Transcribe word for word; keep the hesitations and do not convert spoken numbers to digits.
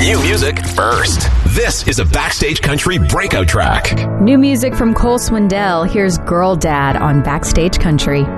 New music first. This is a Backstage Country breakout track. New music from Cole Swindell. Here's Girl Dad on Backstage Country.